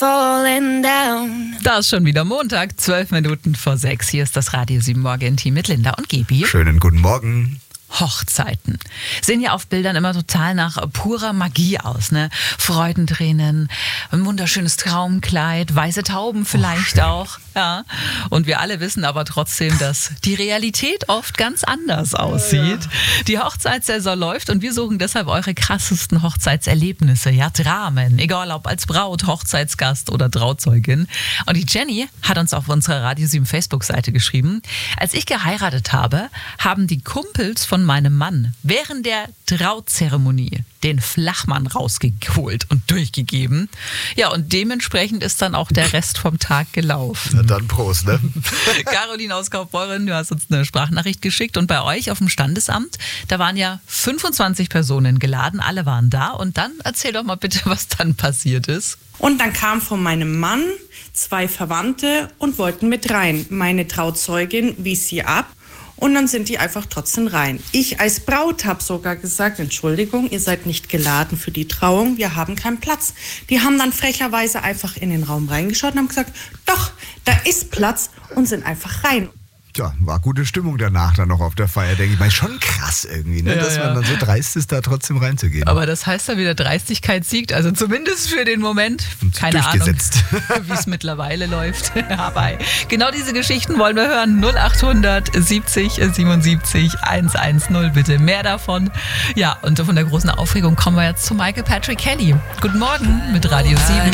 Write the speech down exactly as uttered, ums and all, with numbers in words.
falling down. Da ist schon wieder Montag, zwölf Minuten vor sechs. Hier ist das Radio sieben Morgen-Team mit Linda und Gebi. Schönen guten Morgen. Hochzeiten sehen ja auf Bildern immer total nach purer Magie aus, ne? Freudentränen, ein wunderschönes Traumkleid, weiße Tauben vielleicht oh, auch, ja. Und wir alle wissen aber trotzdem, dass die Realität oft ganz anders aussieht. Ja, ja. Die Hochzeitssaison läuft und wir suchen deshalb eure krassesten Hochzeitserlebnisse, ja, Dramen, egal ob als Braut, Hochzeitsgast oder Trauzeugin. Und die Jenny hat uns auf unserer Radio sieben Facebook-Seite geschrieben: Als ich geheiratet habe, haben die Kumpels von meinem Mann während der Trauzeremonie den Flachmann rausgeholt und durchgegeben. Ja, und dementsprechend ist dann auch der Rest vom Tag gelaufen. Na dann Prost, ne? Caroline aus Kaufbeuren, du hast uns eine Sprachnachricht geschickt. Und bei euch auf dem Standesamt, da waren ja fünfundzwanzig Personen geladen, alle waren da. Und dann erzähl doch mal bitte, was dann passiert ist. Und dann kamen von meinem Mann zwei Verwandte und wollten mit rein. Meine Trauzeugin wies sie ab. Und dann sind die einfach trotzdem rein. Ich als Braut habe sogar gesagt, Entschuldigung, ihr seid nicht geladen für die Trauung, wir haben keinen Platz. Die haben dann frecherweise einfach in den Raum reingeschaut und haben gesagt, doch, da ist Platz, und sind einfach rein. Tja, war gute Stimmung danach dann noch auf der Feier, denke ich mal. Schon krass irgendwie, ne? Ja, dass ja. man dann so dreist ist, da trotzdem reinzugehen. Aber das heißt ja wieder, Dreistigkeit siegt, also zumindest für den Moment. Keine Ahnung, wie es mittlerweile läuft. Aber genau diese Geschichten wollen wir hören. null acht siebzig siebenundsiebzig hundertzehn, bitte mehr davon. Ja, und von der großen Aufregung kommen wir jetzt zu Michael Patrick Kelly. Guten Morgen mit Radio sieben.